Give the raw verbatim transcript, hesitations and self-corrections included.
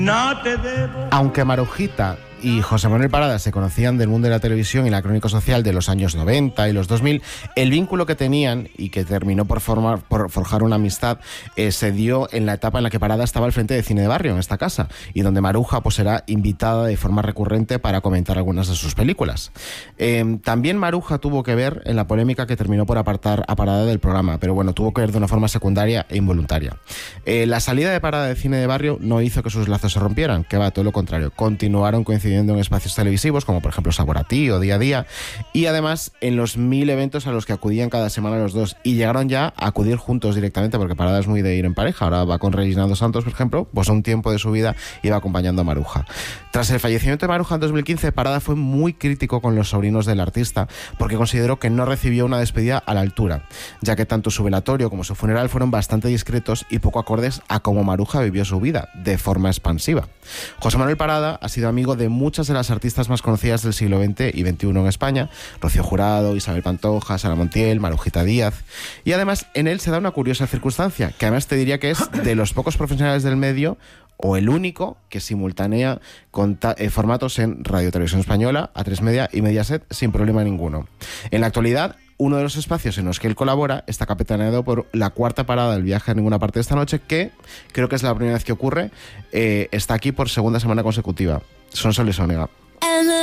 No te debo. Aunque Marujita y José Manuel Parada se conocían del mundo de la televisión y la crónica social de los años noventa y los dos mil, el vínculo que tenían y que terminó por, formar, por forjar una amistad eh, se dio en la etapa en la que Parada estaba al frente de Cine de Barrio, en esta casa, y donde Maruja pues era invitada de forma recurrente para comentar algunas de sus películas. Eh, también Maruja tuvo que ver en la polémica que terminó por apartar a Parada del programa, pero bueno, tuvo que ver de una forma secundaria e involuntaria. Eh, la salida de Parada de Cine de Barrio no hizo que sus lazos se rompieran, que va, todo lo contrario, continuaron coincidiendo en espacios televisivos como por ejemplo Sabor a Ti o Día a Día, y además en los mil eventos a los que acudían cada semana los dos, y llegaron ya a acudir juntos directamente, porque Parada es muy de ir en pareja. Ahora va con Reginaldo Santos, por ejemplo, pues un tiempo de su vida iba acompañando a Maruja. Tras el fallecimiento de Maruja en dos mil quince, Parada fue muy crítico con los sobrinos del artista porque consideró que no recibió una despedida a la altura, ya que tanto su velatorio como su funeral fueron bastante discretos y poco acordes a cómo Maruja vivió su vida, de forma expansiva. José Manuel Parada ha sido amigo de muchas de las artistas más conocidas del siglo veinte y veintiuno en España: Rocío Jurado, Isabel Pantoja, Sara Montiel, Marujita Díaz. Y además en él se da una curiosa circunstancia, que además te diría que es de los pocos profesionales del medio, o el único, que simultanea con eh, formatos en Radio Televisión Española, A tres Media y Mediaset sin problema ninguno. En la actualidad, uno de los espacios en los que él colabora está capitaneado por La Cuarta Parada del Viaje a Ninguna Parte de esta Noche, que creo que es la primera vez que ocurre, eh, está aquí por segunda semana consecutiva. Son Sol y Sónega.